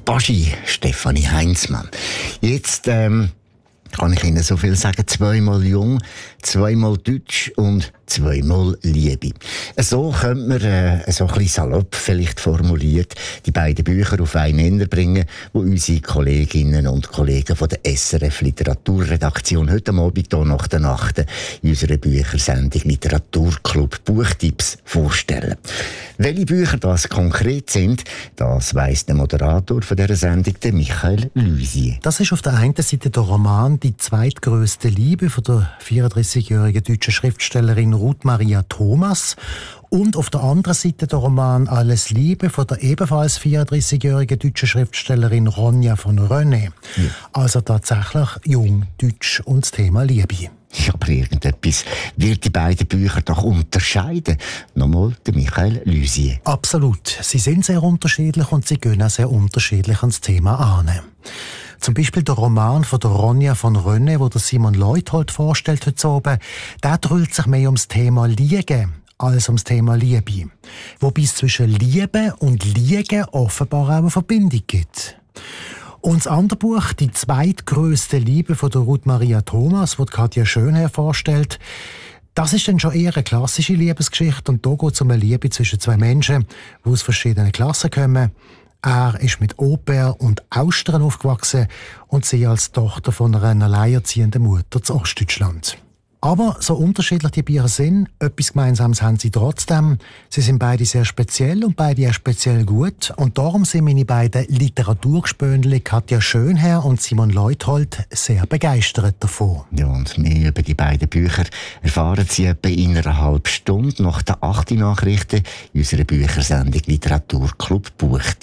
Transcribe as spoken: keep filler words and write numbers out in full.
Baschi, Stefanie Heinzmann. Jetzt ähm, kann ich Ihnen so viel sagen, zweimal jung, zweimal deutsch und zweimal Liebe. So könnte man, äh, so ein bisschen salopp vielleicht formuliert, die beiden Bücher auf einen Nenner bringen, die unsere Kolleginnen und Kollegen von der S R F Literaturredaktion heute Abend hier nach der Nacht in unserer Büchersendung Literaturclub Buchtipps vorstellen. Welche Bücher das konkret sind, das weiss der Moderator von dieser Sendung, der Michael Luisier. Das ist auf der einen Seite der Roman «Die zweitgrößte Liebe» von der vierunddreißigjährigen deutschen Schriftstellerin Ruth Maria Thomas und auf der anderen Seite der Roman «Alles Liebe» von der ebenfalls vierunddreißigjährigen deutschen Schriftstellerin Ronja von Rönne. Ja. Also tatsächlich jung, deutsch und das Thema Liebe. Ja, aber irgendetwas wird die beiden Bücher doch unterscheiden. Nochmal der Michael Luisier. Absolut. Sie sind sehr unterschiedlich und sie gehen auch sehr unterschiedlich ans Thema an. Zum Beispiel der Roman von der Ronja von Rönne, wo der Simon Leuthold vorstellt heute oben, der dreht sich mehr ums Thema Liegen als ums Thema Liebe. Wobei es zwischen Liebe und Liegen offenbar auch eine Verbindung gibt. Und das andere Buch, «Die zweitgrößte Liebe» von der Ruth Maria Thomas, das Katja Schönherr vorstellt, das ist dann schon eher eine klassische Liebesgeschichte und da geht es um eine Liebe zwischen zwei Menschen, die aus verschiedenen Klassen kommen. Er ist mit Au-pair und Austern aufgewachsen und sie als Tochter von einer alleinerziehenden Mutter zu Ostdeutschland. Aber so unterschiedlich die Bücher sind, etwas Gemeinsames haben sie trotzdem. Sie sind beide sehr speziell und beide auch speziell gut. Und darum sind meine beiden Literaturgespöndli Katja Schönherr und Simon Leuthold sehr begeistert davon. Ja, und mehr über die beiden Bücher erfahren Sie etwa in einer halben Stunde nach den acht Nachrichten in unserer Büchersendung Literaturclub Buchtipps.